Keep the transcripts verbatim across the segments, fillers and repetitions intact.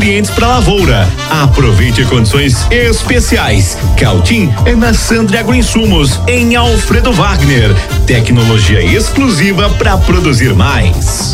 clientes para lavoura. Aproveite condições especiais. Cautim é na Sandri Agroinsumos, em Alfredo Wagner. Tecnologia exclusiva para produzir mais.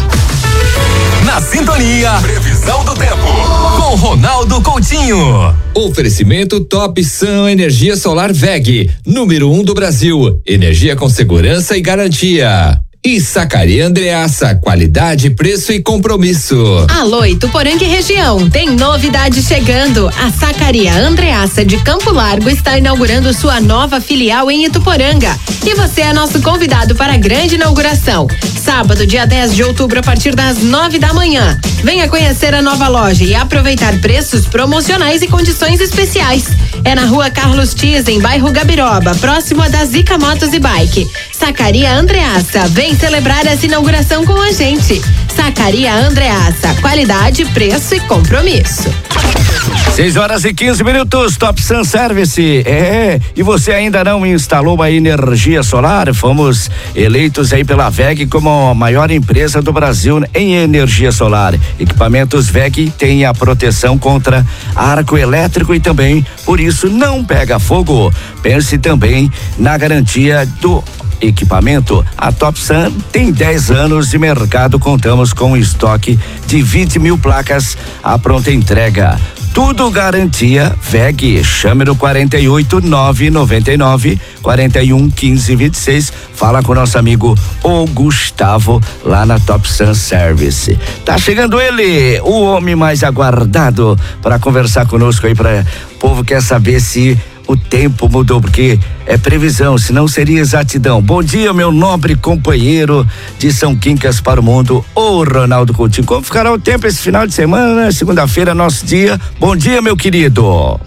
Na sintonia, previsão do tempo com Ronaldo Coutinho. Oferecimento Top Sun Energia Solar V E G, número um do Brasil. Energia com segurança e garantia. E Sacaria Andreassa, qualidade, preço e compromisso. Alô, Ituporanga e região, tem novidade chegando. A Sacaria Andreassa de Campo Largo está inaugurando sua nova filial em Ituporanga. E você é nosso convidado para a grande inauguração. Sábado, dia dez de outubro, a partir das nove da manhã. Venha conhecer a nova loja e aproveitar preços promocionais e condições especiais. É na rua Carlos Tizen, bairro Gabiroba, próximo a da Zica Motos e Bike. Sacaria Andreassa, vem celebrar essa inauguração com a gente. Sacaria Andreassa, qualidade, preço e compromisso. seis horas e quinze minutos, Top Sun Service. É, e você ainda não instalou uma energia solar? Fomos eleitos aí pela V E G como a maior empresa do Brasil em energia solar. Equipamentos V E G têm a proteção contra arco elétrico e também, por isso, não pega fogo. Pense também na garantia do equipamento. A Top Sun tem dez anos de mercado, contamos com um estoque de vinte mil placas à pronta entrega. Tudo garantia V E G. Chame no quarenta e oito, nove noventa e nove, quarenta e um, quinze, vinte e seis. Fala com o nosso amigo o Gustavo lá na Top Sun Service. Tá chegando ele, o homem mais aguardado, para conversar conosco aí, para o povo quer saber se o tempo mudou, porque é previsão, senão seria exatidão. Bom dia, meu nobre companheiro de São Quincas para o mundo, o Ronaldo Coutinho. Como ficará o tempo esse final de semana, né? Segunda-feira, nosso dia. Bom dia, meu querido.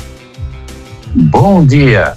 Bom dia.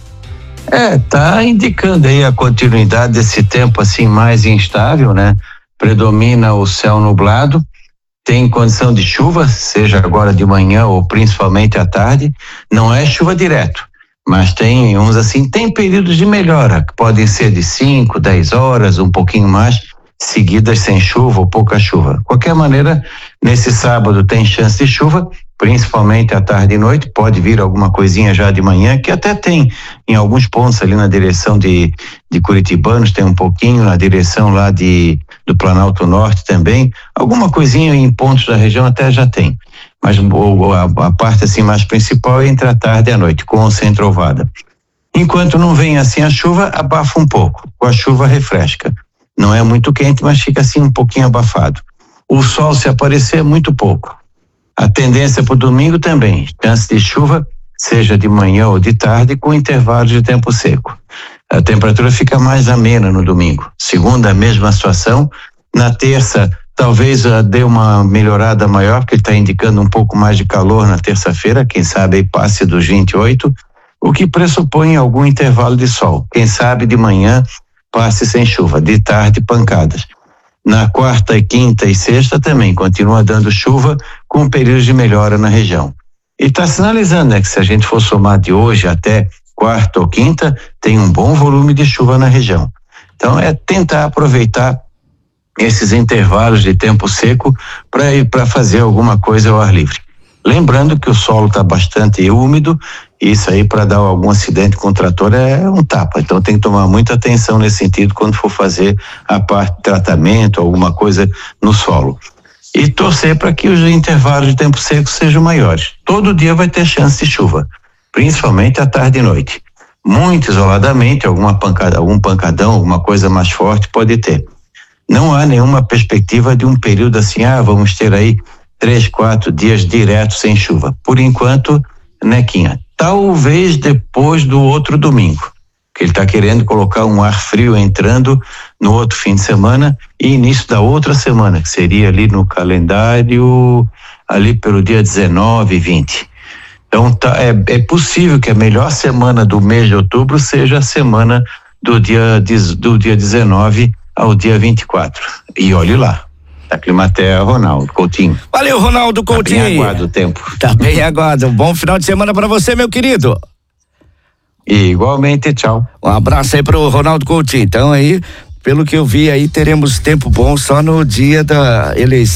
É, tá indicando aí a continuidade desse tempo assim mais instável, né? Predomina o céu nublado. Tem condição de chuva, seja agora de manhã ou principalmente à tarde. Não é chuva direto, mas tem uns assim, tem períodos de melhora, que podem ser de cinco, dez horas, um pouquinho mais, seguidas sem chuva ou pouca chuva. De qualquer maneira, nesse sábado tem chance de chuva, principalmente à tarde e noite, pode vir alguma coisinha já de manhã, que até tem em alguns pontos ali na direção de, de Curitibanos, tem um pouquinho, na direção lá de, do Planalto Norte também, alguma coisinha em pontos da região até já tem. Mas a, a parte assim mais principal é entre a tarde e a noite, com ou sem trovada. Enquanto não vem assim a chuva, abafa um pouco. Com a chuva refresca. Não é muito quente, mas fica assim um pouquinho abafado. O sol, se aparecer, é muito pouco. A tendência para o domingo também, chance de chuva, seja de manhã ou de tarde, com intervalos de tempo seco. A temperatura fica mais amena no domingo. Segunda, a mesma situação. Na terça, talvez uh, dê uma melhorada maior, porque ele está indicando um pouco mais de calor na terça-feira, quem sabe aí passe dos vinte e oito, o que pressupõe algum intervalo de sol. Quem sabe de manhã passe sem chuva, de tarde pancadas. Na quarta, quinta e sexta também continua dando chuva, com períodos de melhora na região. E está sinalizando, né, que se a gente for somar de hoje até quarta ou quinta, tem um bom volume de chuva na região. Então é tentar aproveitar esses intervalos de tempo seco para ir para fazer alguma coisa ao ar livre. Lembrando que o solo está bastante úmido, e isso aí para dar algum acidente com o trator é um tapa, então tem que tomar muita atenção nesse sentido quando for fazer a parte de tratamento, alguma coisa no solo. E torcer para que os intervalos de tempo seco sejam maiores. Todo dia vai ter chance de chuva, principalmente à tarde e noite. Muito isoladamente, alguma pancada, algum pancadão, alguma coisa mais forte pode ter. Não há nenhuma perspectiva de um período assim, ah, vamos ter aí três, quatro dias direto sem chuva. Por enquanto, nequinha. Talvez depois do outro domingo, que ele está querendo colocar um ar frio entrando no outro fim de semana e início da outra semana, que seria ali no calendário, ali pelo dia dezenove e vinte. Então, tá, é, é possível que a melhor semana do mês de outubro seja a semana do dia, do dia dezenove ao dia vinte e quatro. E olhe lá. Da Climaterra, Ronaldo Coutinho. Valeu, Ronaldo Coutinho. Tá bem aguado o tempo. Tá bem aguado. Um bom final de semana para você, meu querido. E igualmente, tchau. Um abraço aí pro Ronaldo Coutinho. Então aí, pelo que eu vi aí, teremos tempo bom só no dia da eleição.